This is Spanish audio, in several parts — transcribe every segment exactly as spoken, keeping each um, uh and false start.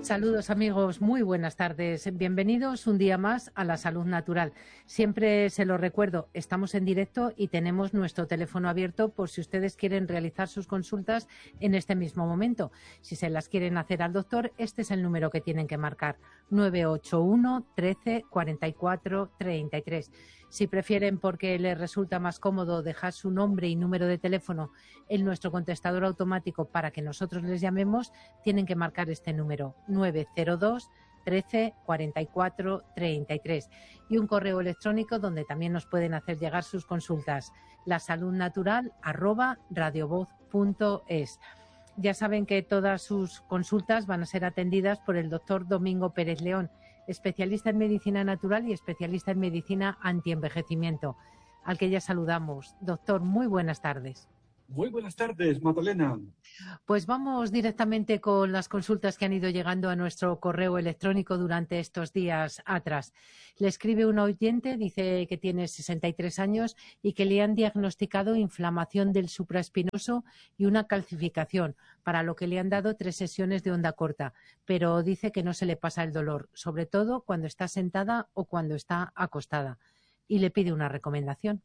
Saludos amigos, muy buenas tardes. Bienvenidos un día más a La Salud Natural. Siempre se lo recuerdo, estamos en directo y tenemos nuestro teléfono abierto por si ustedes quieren realizar sus consultas en este mismo momento. Si se las quieren hacer al doctor, este es el número que tienen que marcar, nueve ocho uno, trece, cuarenta y cuatro, treinta y tres. Si prefieren, porque les resulta más cómodo, dejar su nombre y número de teléfono en nuestro contestador automático para que nosotros les llamemos, tienen que marcar este número, nueve cero dos, trece, cuarenta y cuatro, treinta y tres, y un correo electrónico donde también nos pueden hacer llegar sus consultas, lasaludnatural arroba radiovoz punto es. Ya saben que todas sus consultas van a ser atendidas por el doctor Domingo Pérez León, especialista en medicina natural y especialista en medicina antienvejecimiento, al que ya saludamos. Doctor, muy buenas tardes. Muy buenas tardes, Magdalena. Pues vamos directamente con las consultas que han ido llegando a nuestro correo electrónico durante estos días atrás. Le escribe un oyente, dice que tiene sesenta y tres años y que le han diagnosticado inflamación del supraespinoso y una calcificación, para lo que le han dado tres sesiones de onda corta, pero dice que no se le pasa el dolor, sobre todo cuando está sentada o cuando está acostada, y le pide una recomendación.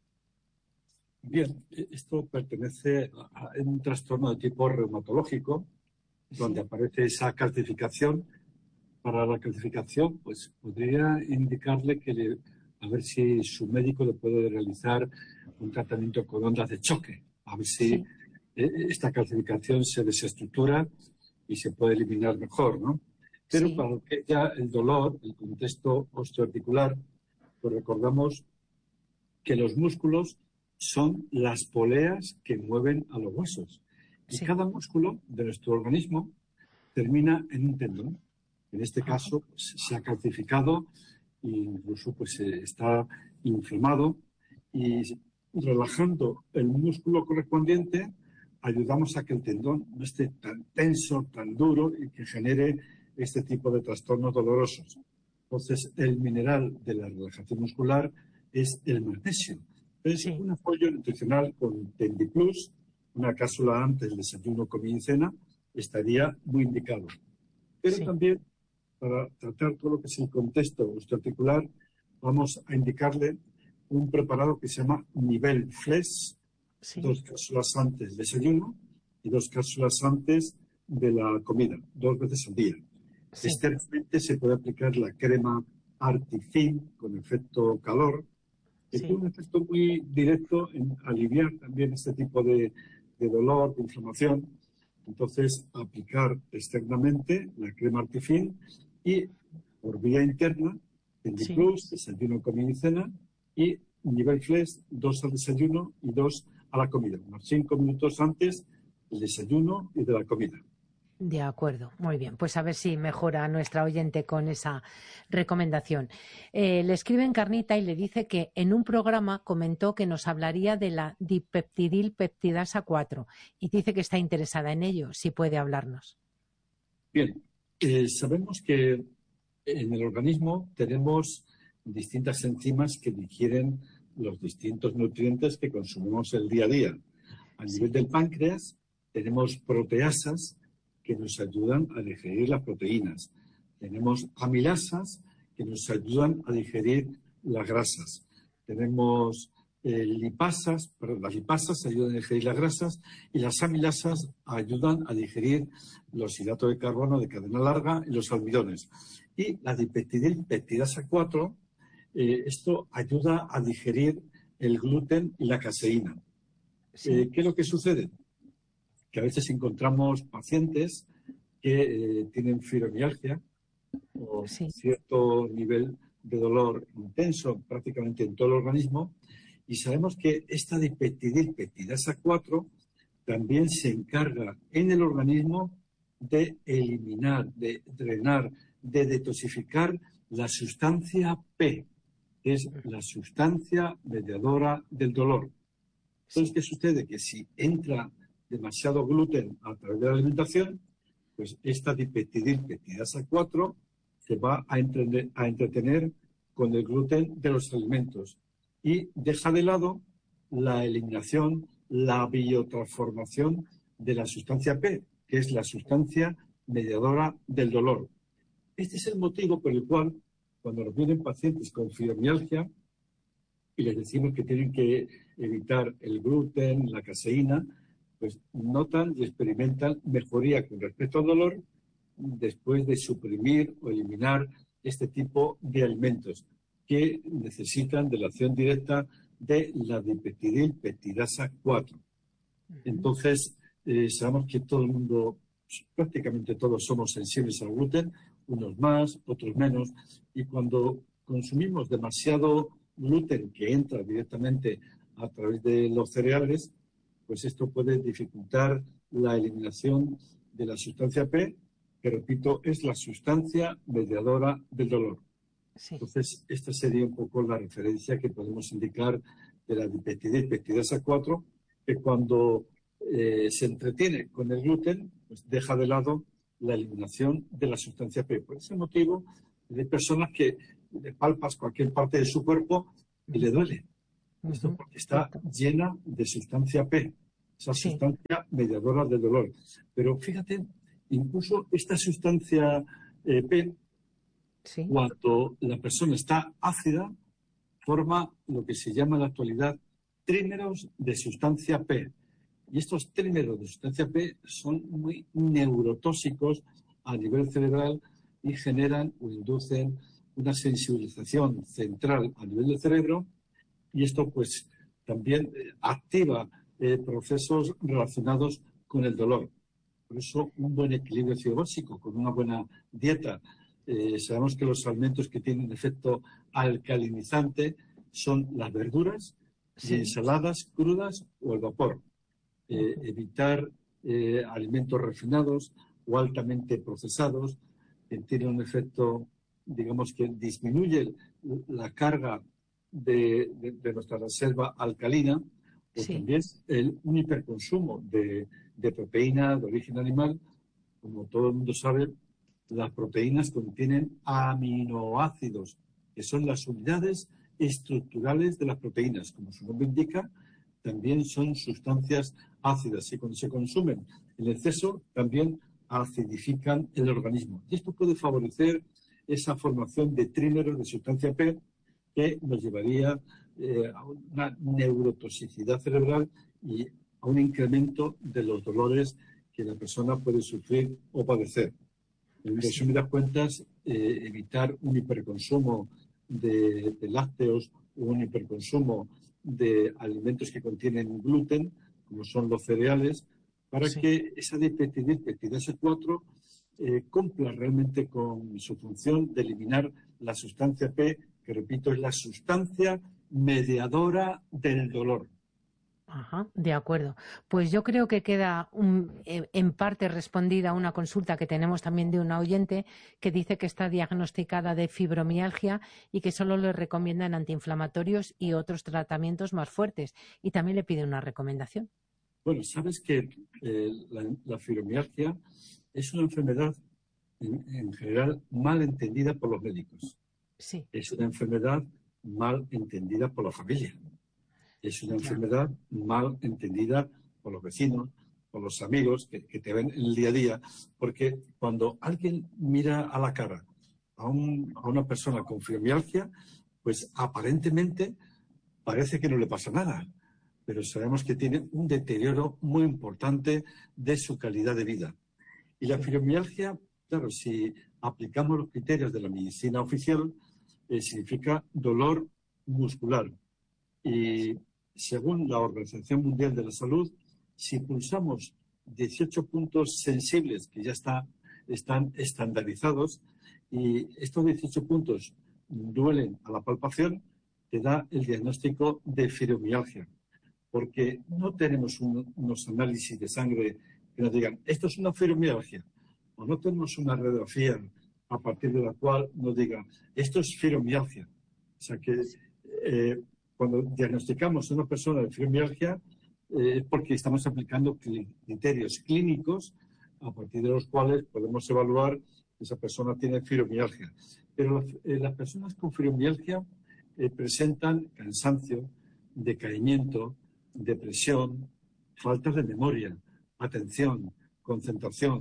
Bien, esto pertenece a un trastorno de tipo reumatológico, donde sí. aparece esa calcificación. Para la calcificación, pues podría indicarle que le, a ver si su médico le puede realizar un tratamiento con ondas de choque, a ver si sí. esta calcificación se desestructura y se puede eliminar mejor, ¿no? Pero sí. para lo que ya el dolor, el contexto osteoarticular, pues recordamos que los músculos son las poleas que mueven a los huesos. Y sí. cada músculo de nuestro organismo termina en un tendón. En este caso, pues, se ha calcificado e incluso pues, está inflamado. Y relajando el músculo correspondiente, ayudamos a que el tendón no esté tan tenso, tan duro y que genere este tipo de trastornos dolorosos. Entonces, el mineral de la relajación muscular es el magnesio. Es sí. un apoyo nutricional con Tendiplus, una cápsula antes del desayuno, comida y cena, estaría muy indicado. Pero sí. también, para tratar todo lo que es el contexto osteoarticular, vamos a indicarle un preparado que se llama Nivel Flex, sí. dos cápsulas antes del desayuno y dos cápsulas antes de la comida, dos veces al día. Sí. Externamente se puede aplicar la crema Artifin con efecto calor, que sí. tiene un efecto muy directo en aliviar también este tipo de, de dolor, de inflamación. Entonces, aplicar externamente la crema Artifin y por vía interna, Tendiplus, sí. desayuno, comida y cena, y Nivel Flex, dos al desayuno y dos a la comida, unos cinco minutos antes del desayuno y de la comida. De acuerdo, muy bien. Pues a ver si mejora nuestra oyente con esa recomendación. Eh, le escribe Encarnita y le dice que en un programa comentó que nos hablaría de la dipeptidilpeptidasa cuatro y dice que está interesada en ello, si puede hablarnos. Bien, eh, sabemos que en el organismo tenemos distintas enzimas que digieren los distintos nutrientes que consumimos el día a día. A nivel sí. del páncreas tenemos proteasas que nos ayudan a digerir las proteínas. Tenemos amilasas que nos ayudan a digerir las grasas. Tenemos eh, lipasas, perdón, las lipasas ayudan a digerir las grasas y las amilasas ayudan a digerir los hidratos de carbono de cadena larga y los almidones. Y la dipeptidilpeptidasa cuatro, eh, esto ayuda a digerir el gluten y la caseína. Sí. Eh, ¿Qué es lo que sucede? Que a veces encontramos pacientes que eh, tienen fibromialgia o sí. cierto nivel de dolor intenso prácticamente en todo el organismo y sabemos que esta dipeptidilpeptidasa cuatro también se encarga en el organismo de eliminar, de drenar, de detoxificar la sustancia P, que es la sustancia mediadora del dolor. Entonces, sí. ¿qué sucede? Que si entra demasiado gluten a través de la alimentación, pues esta dipeptidilpeptidasa cuatro se va a, entretener, a entretener con el gluten de los alimentos y deja de lado la eliminación, la biotransformación de la sustancia P, que es la sustancia mediadora del dolor. Este es el motivo por el cual, cuando nos vienen pacientes con fibromialgia y les decimos que tienen que evitar el gluten, la caseína, pues notan y experimentan mejoría con respecto al dolor después de suprimir o eliminar este tipo de alimentos que necesitan de la acción directa de la dipeptidilpeptidasa cuatro. Entonces, eh, sabemos que todo el mundo, prácticamente todos somos sensibles al gluten, unos más, otros menos, y cuando consumimos demasiado gluten que entra directamente a través de los cereales, pues esto puede dificultar la eliminación de la sustancia P, que repito, es la sustancia mediadora del dolor. Sí. Entonces, esta sería un poco la referencia que podemos indicar de la dipeptidilpeptidasa cuatro, que cuando eh, se entretiene con el gluten, pues deja de lado la eliminación de la sustancia P. Por ese motivo, hay personas que le palpas cualquier parte de su cuerpo y le duele. Esto porque está llena de sustancia P, esa Sí. sustancia mediadora del dolor. Pero fíjate, incluso esta sustancia eh, P, Sí. cuando la persona está ácida, forma lo que se llama en la actualidad trímeros de sustancia P. Y estos trímeros de sustancia P son muy neurotóxicos a nivel cerebral y generan o inducen una sensibilización central a nivel del cerebro, y esto pues también eh, activa eh, procesos relacionados con el dolor. Por eso un buen equilibrio fisiológico con una buena dieta. Eh, sabemos que los alimentos que tienen efecto alcalinizante son las verduras Sí. y ensaladas crudas o el vapor. Eh, evitar eh, alimentos refinados o altamente procesados, que tienen un efecto, digamos, que disminuye la carga de, de, de nuestra reserva alcalina, o Sí. también el, un hiperconsumo de, de proteína de origen animal. Como todo el mundo sabe, las proteínas contienen aminoácidos, que son las unidades estructurales de las proteínas. Como su nombre indica, también son sustancias ácidas y cuando se consumen en exceso también acidifican el organismo. Y esto puede favorecer esa formación de trímeros de sustancia P que nos llevaría eh, a una neurotoxicidad cerebral y a un incremento de los dolores que la persona puede sufrir o padecer. En resumidas cuentas, eh, evitar un hiperconsumo de, de lácteos o un hiperconsumo de alimentos que contienen gluten, como son los cereales, para Sí. que esa dipeptidilpeptidasa cuatro eh, cumpla realmente con su función de eliminar la sustancia P, que repito, es la sustancia mediadora del dolor. Ajá, de acuerdo. Pues yo creo que queda un, eh, en parte respondida una consulta que tenemos también de una oyente que dice que está diagnosticada de fibromialgia y que solo le recomiendan antiinflamatorios y otros tratamientos más fuertes. Y también le pide una recomendación. Bueno, sabes que eh, la, la fibromialgia es una enfermedad en, en general mal entendida por los médicos. Sí. Es una enfermedad mal entendida por la familia. Es una Ya. enfermedad mal entendida por los vecinos, por los amigos que, que te ven en el día a día, porque cuando alguien mira a la cara a, un, a una persona con fibromialgia, pues aparentemente parece que no le pasa nada, pero sabemos que tiene un deterioro muy importante de su calidad de vida. Y la fibromialgia, claro, si aplicamos los criterios de la medicina oficial, eh, significa dolor muscular. Y según la Organización Mundial de la Salud, si pulsamos dieciocho puntos sensibles que ya está, están estandarizados y estos dieciocho puntos duelen a la palpación, te da el diagnóstico de fibromialgia. Porque no tenemos un, unos análisis de sangre que nos digan, esto es una fibromialgia, o no tenemos una radiografía a partir de la cual nos digan, esto es fibromialgia. O sea que eh, cuando diagnosticamos a una persona de fibromialgia es eh, porque estamos aplicando criterios clínicos a partir de los cuales podemos evaluar que esa persona tiene fibromialgia. Pero la, eh, las personas con fibromialgia eh, presentan cansancio, decaimiento, depresión, falta de memoria, atención, concentración,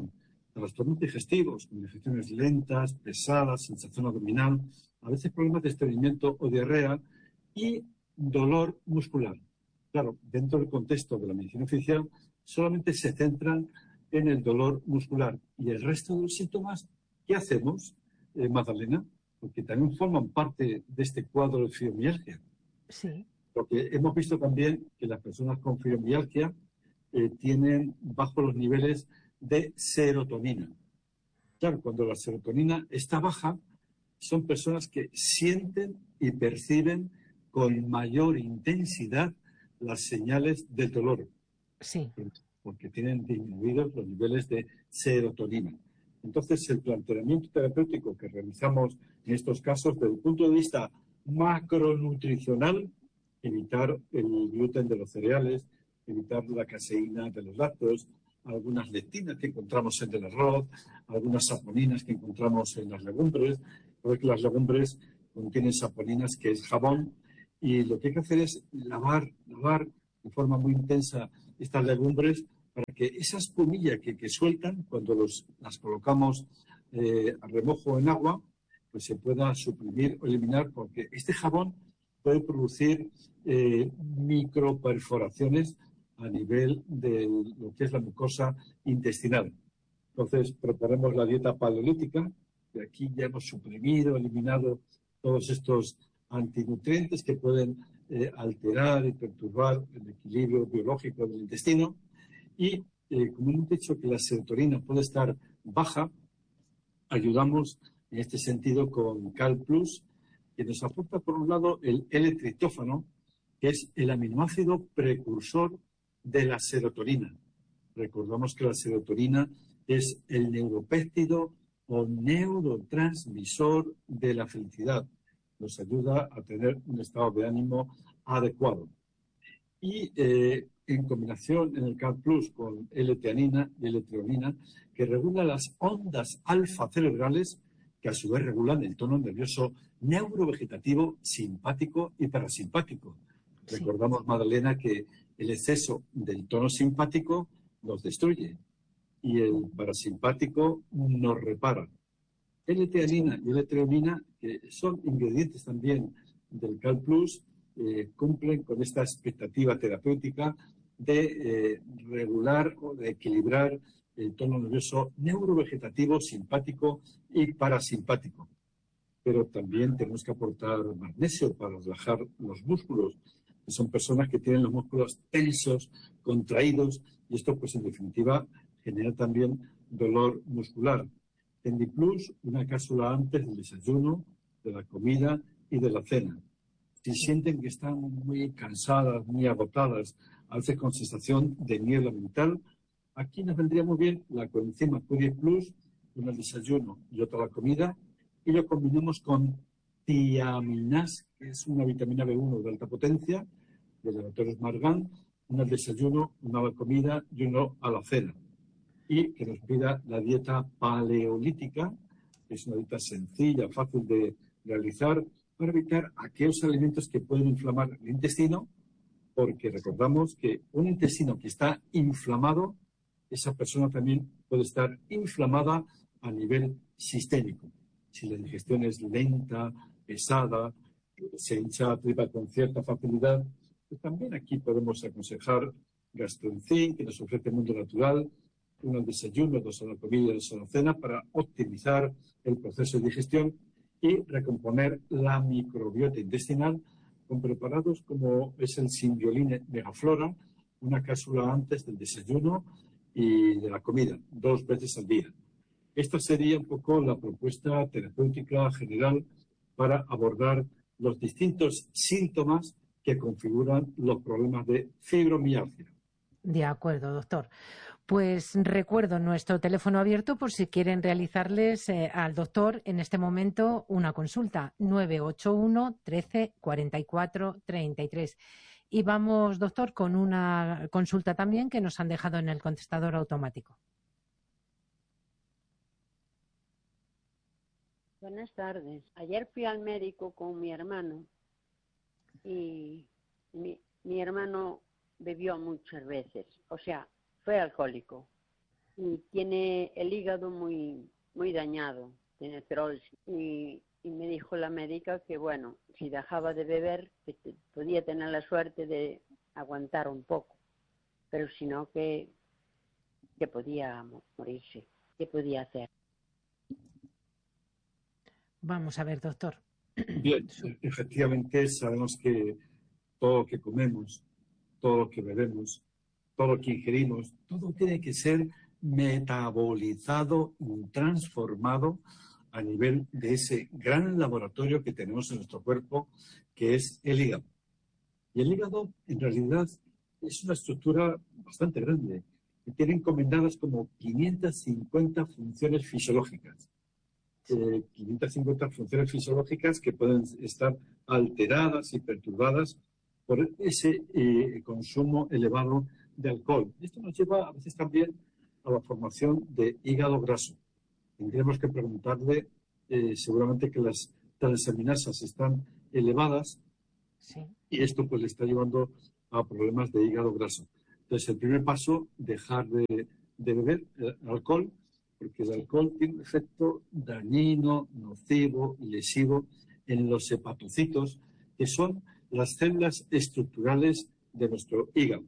trastornos digestivos, con infecciones lentas, pesadas, sensación abdominal, a veces problemas de estreñimiento o diarrea y dolor muscular. Claro, dentro del contexto de la medicina oficial solamente se centran en el dolor muscular y el resto de los síntomas, ¿qué hacemos, eh, Magdalena? Porque también forman parte de este cuadro de fibromialgia. Sí. Porque hemos visto también que las personas con fibromialgia eh, tienen bajos los niveles de serotonina. Claro, cuando la serotonina está baja, son personas que sienten y perciben con mayor intensidad las señales del dolor. Sí. Porque tienen disminuidos los niveles de serotonina. Entonces, el planteamiento terapéutico que realizamos en estos casos, desde el punto de vista macronutricional, evitar el gluten de los cereales, evitar la caseína de los lácteos, algunas lectinas que encontramos en el arroz, algunas saponinas que encontramos en las legumbres, porque las legumbres contienen saponinas, que es jabón, y lo que hay que hacer es lavar, lavar de forma muy intensa estas legumbres para que esa espumilla que, que sueltan cuando los, las colocamos eh, a remojo en agua, pues se pueda suprimir o eliminar, porque este jabón puede producir eh, microperforaciones a nivel de lo que es la mucosa intestinal. Entonces, proponemos la dieta paleolítica, que aquí ya hemos suprimido, eliminado todos estos antinutrientes que pueden eh, alterar y perturbar el equilibrio biológico del intestino. Y eh, como hemos dicho que la serotonina puede estar baja, ayudamos en este sentido con Cal Plus, que nos aporta por un lado el L-triptófano, que es el aminoácido precursor de la serotonina. Recordamos que la serotonina es el neuropéptido o neurotransmisor de la felicidad. Nos ayuda a tener un estado de ánimo adecuado. Y eh, en combinación en el Cal Plus con L-teanina y L-treonina, que regula las ondas alfa cerebrales, que a su vez regulan el tono nervioso neurovegetativo, simpático y parasimpático. Sí. Recordamos, Magdalena, que el exceso del tono simpático nos destruye y el parasimpático nos repara. L-teanina y L-treonina, que son ingredientes también del Cal Plus, eh, cumplen con esta expectativa terapéutica de eh, regular o de equilibrar el tono nervioso neurovegetativo, simpático y parasimpático. Pero también tenemos que aportar magnesio para relajar los músculos, que son personas que tienen los músculos tensos, contraídos, y esto, pues en definitiva, genera también dolor muscular. Tendiplus, una cápsula antes del desayuno, de la comida y de la cena. Si sienten que están muy cansadas, muy agotadas, a veces con sensación de niebla mental, aquí nos vendría muy bien la coenzima Q diez Plus, una al desayuno y otra a la comida, y lo combinamos con tiaminas, que es una vitamina B uno de alta potencia, de laboratorios Margan, una al desayuno, una a la comida y uno a la cena. Y que nos pida la dieta paleolítica, que es una dieta sencilla, fácil de realizar, para evitar aquellos alimentos que pueden inflamar el intestino, porque recordamos que un intestino que está inflamado, esa persona también puede estar inflamada a nivel sistémico. Si la digestión es lenta, pesada, se hincha la tripa con cierta facilidad, pues también aquí podemos aconsejar Gastroenzim, que nos ofrece Mundo Natural, uno al desayuno, dos a la comida y dos a la cena, para optimizar el proceso de digestión y recomponer la microbiota intestinal con preparados como es el Symbioline Megaflora, una cápsula antes del desayuno y de la comida, dos veces al día. Esta sería un poco la propuesta terapéutica general para abordar los distintos síntomas que configuran los problemas de fibromialgia. De acuerdo, doctor. Pues recuerdo nuestro teléfono abierto por si quieren realizarles eh, al doctor en este momento una consulta, nueve ocho uno, trece, cuarenta y cuatro, treinta y tres. Y vamos, doctor, con una consulta también que nos han dejado en el contestador automático. Buenas tardes. Ayer fui al médico con mi hermano y mi, mi hermano bebió muchas veces, o sea, fue alcohólico. y tiene el hígado muy, muy dañado, tiene cirrosis. Y, y me dijo la médica que, bueno, si dejaba de beber, que te, podía tener la suerte de aguantar un poco, pero si no, que, que podía morirse, que podía hacer. Vamos a ver, doctor. Bien, efectivamente sabemos que todo lo que comemos, todo lo que bebemos, todo lo que ingerimos, todo tiene que ser metabolizado y transformado a nivel de ese gran laboratorio que tenemos en nuestro cuerpo, que es el hígado. Y el hígado, en realidad, es una estructura bastante grande, que tiene encomendadas como quinientas cincuenta funciones fisiológicas. Eh, quinientas cincuenta funciones fisiológicas que pueden estar alteradas y perturbadas por ese eh, consumo elevado de alcohol. Esto nos lleva a veces también a la formación de hígado graso. Tendríamos que preguntarle, eh, seguramente que las transaminasas están elevadas, sí, y esto pues le está llevando a problemas de hígado graso. Entonces, el primer paso, dejar de, de beber eh, alcohol, porque el alcohol tiene un efecto dañino, nocivo y lesivo en los hepatocitos, que son las células estructurales de nuestro hígado.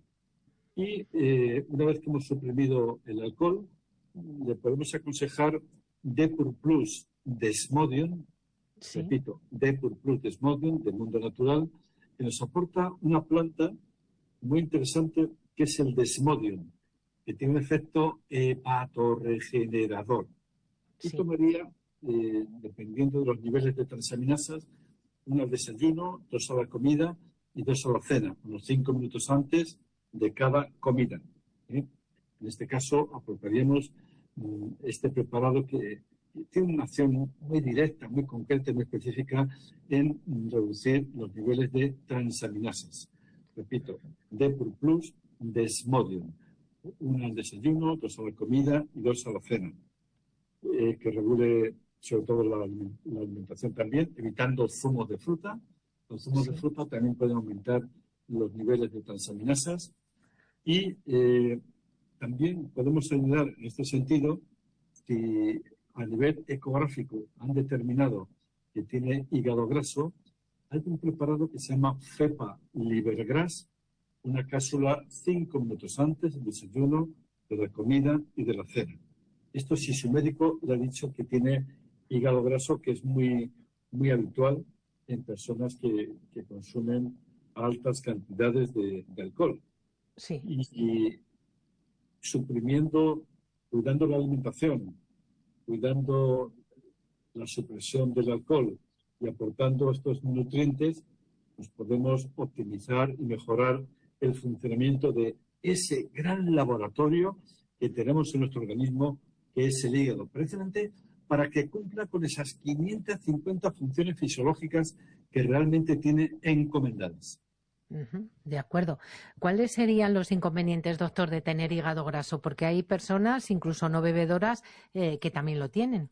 Y eh, una vez que hemos suprimido el alcohol, le podemos aconsejar Depur Plus Desmodium, sí, repito, Depur Plus Desmodium de Mundo Natural, que nos aporta una planta muy interesante que es el Desmodium, que tiene un efecto hepatorregenerador. Sí. Y tomaría, eh, dependiendo de los niveles de transaminasas, uno al desayuno, dos a la comida y dos a la cena, unos cinco minutos antes de cada comida. ¿eh? En este caso, apropiaríamos mm, este preparado que tiene una acción muy directa, muy concreta, muy específica en reducir los niveles de transaminasas. Repito, Depur Plus Desmodium. Una al desayuno, dos a la comida y dos a la cena. Eh, que regule sobre todo la, la alimentación también, evitando zumos de fruta. Los zumos sí. de fruta también pueden aumentar los niveles de transaminasas. Y eh, también podemos ayudar en este sentido que a nivel ecográfico han determinado que tiene hígado graso. Hay un preparado que se llama Fepa Libergras, una cápsula cinco minutos antes del desayuno, de la comida y de la cena. Esto si su médico le ha dicho que tiene hígado graso, que es muy, muy habitual en personas que, que consumen altas cantidades de, de alcohol. Sí. Y, y suprimiendo, cuidando la alimentación, cuidando la supresión del alcohol y aportando estos nutrientes, pues podemos optimizar y mejorar el funcionamiento de ese gran laboratorio que tenemos en nuestro organismo, que es el hígado, precisamente para que cumpla con esas quinientas cincuenta funciones fisiológicas que realmente tiene encomendadas. Uh-huh, de acuerdo. ¿Cuáles serían los inconvenientes, doctor, de tener hígado graso? Porque hay personas, incluso no bebedoras, eh, que también lo tienen.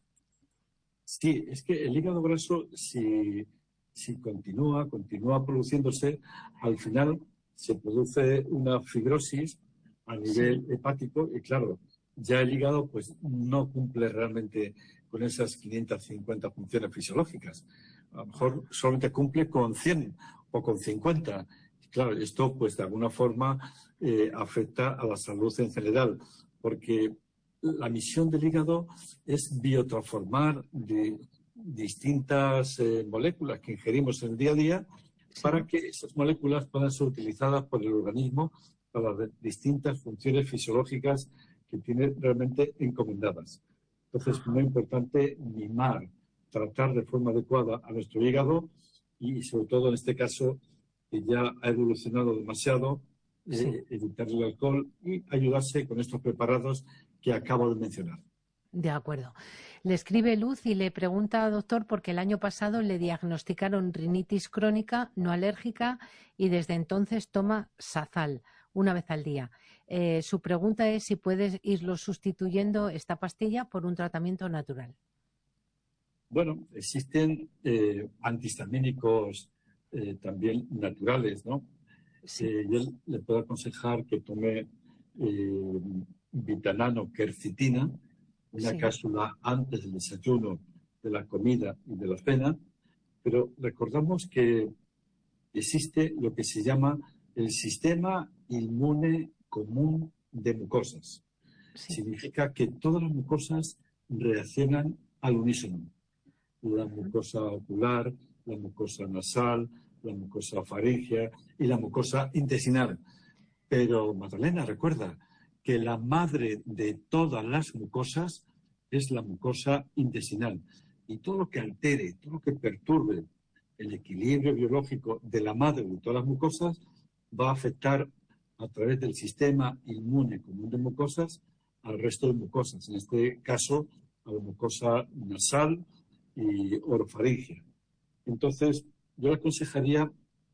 Sí, es que el hígado graso, si, si continúa, continúa produciéndose, al final se produce una fibrosis a nivel sí. hepático y, claro, ya el hígado pues no cumple realmente con esas quinientas cincuenta funciones fisiológicas. A lo mejor solamente cumple con cien o con cincuenta. Claro, esto pues de alguna forma eh, afecta a la salud en general, porque la misión del hígado es biotransformar de distintas eh, moléculas que ingerimos en el día a día sí. para que esas moléculas puedan ser utilizadas por el organismo para las distintas funciones fisiológicas que tiene realmente encomendadas. Entonces, es muy importante mimar, tratar de forma adecuada a nuestro hígado y, sobre todo en este caso, que ya ha evolucionado demasiado, eh, sí. evitar el alcohol y ayudarse con estos preparados que acabo de mencionar. De acuerdo. Le escribe Luz y le pregunta, doctor, porque el año pasado le diagnosticaron rinitis crónica no alérgica y desde entonces toma Sazal una vez al día. Eh, su pregunta es si puedes irlo sustituyendo esta pastilla por un tratamiento natural. Bueno, existen eh, antihistamínicos eh, también naturales, ¿no? Sí. Eh, yo le puedo aconsejar que tome eh, vitanano-quercitina, una Sí. cápsula antes del desayuno, de la comida y de la cena, pero recordamos que existe lo que se llama el sistema inmune común de mucosas. Sí. Significa que todas las mucosas reaccionan al unísono. La mucosa ocular, la mucosa nasal, la mucosa faríngea y la mucosa intestinal. Pero, Magdalena, recuerda que la madre de todas las mucosas es la mucosa intestinal. Y todo lo que altere, todo lo que perturbe el equilibrio biológico de la madre de todas las mucosas va a afectar a través del sistema inmune común de mucosas al resto de mucosas, en este caso a la mucosa nasal y orofaringea. Entonces, yo le aconsejaría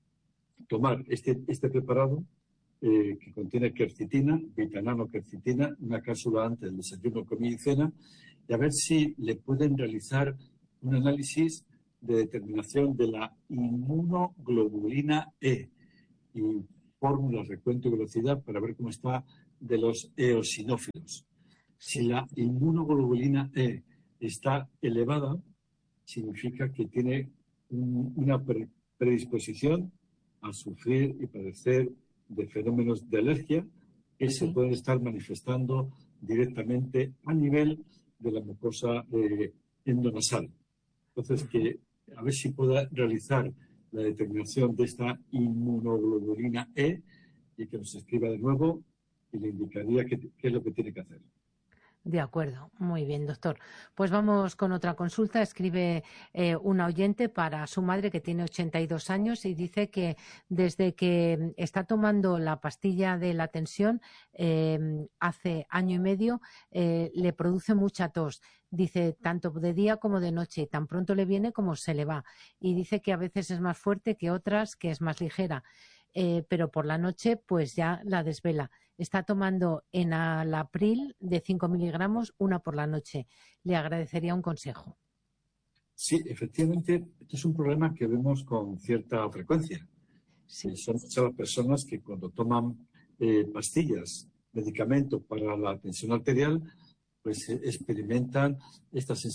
tomar este, este preparado eh, que contiene quercitina, vitanano-quercitina, una cápsula antes del desayuno, comida y cena, y a ver si le pueden realizar un análisis de determinación de la inmunoglobulina E y fórmulas, recuento y velocidad para ver cómo está de los eosinófilos. Si la inmunoglobulina E está elevada, significa que tiene un, una predisposición a sufrir y padecer de fenómenos de alergia que sí. se pueden estar manifestando directamente a nivel de la mucosa eh, endonasal. Entonces, que a ver si pueda realizar la determinación de esta inmunoglobulina E y que nos escriba de nuevo y le indicaría qué, qué es lo que tiene que hacer. De acuerdo, muy bien, doctor. Pues vamos con otra consulta. Escribe eh, una oyente para su madre que tiene ochenta y dos años y dice que desde que está tomando la pastilla de la tensión eh, hace año y medio eh, le produce mucha tos. Dice tanto de día como de noche y tan pronto le viene como se le va. Y dice que a veces es más fuerte que otras, que es más ligera. Eh, pero por la noche pues ya la desvela. Está tomando enalapril de cinco miligramos, una por la noche. Le agradecería un consejo. Sí, efectivamente, este es un problema que vemos con cierta frecuencia. Sí. Son muchas las personas que cuando toman eh, pastillas, medicamentos para la tensión arterial, pues eh, experimentan esta sensación